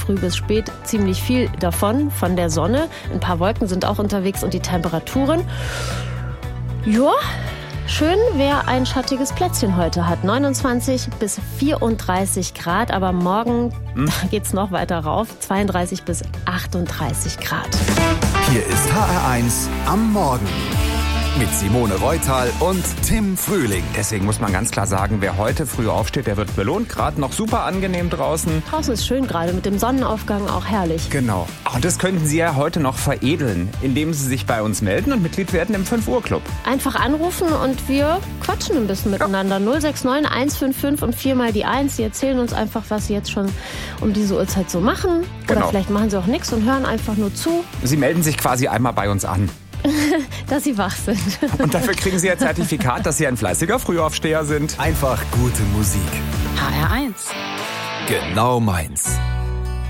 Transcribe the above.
früh bis spät ziemlich viel davon, von der Sonne. Ein paar Wolken sind auch unterwegs und die Temperaturen. Ja, schön, wer ein schattiges Plätzchen heute hat. 29 bis 34 Grad, aber morgen geht's noch weiter rauf. 32 bis 38 Grad. Hier ist HR1 am Morgen. Mit Simone Reutal und Tim Frühling. Deswegen muss man ganz klar sagen, wer heute früh aufsteht, der wird belohnt. Gerade noch super angenehm draußen. Draußen ist schön gerade, mit dem Sonnenaufgang auch herrlich. Genau. Und das könnten Sie ja heute noch veredeln, indem Sie sich bei uns melden und Mitglied werden im 5 Uhr Club. Einfach anrufen und wir quatschen ein bisschen miteinander. 069 155 und 4 mal die 1. Sie erzählen uns einfach, was Sie jetzt schon um diese Uhrzeit so machen. Genau. Oder vielleicht machen Sie auch nichts und hören einfach nur zu. Sie melden sich quasi einmal bei uns an. Dass Sie wach sind. Und dafür kriegen Sie ein Zertifikat, dass Sie ein fleißiger Frühaufsteher sind. Einfach gute Musik. HR1. Genau meins.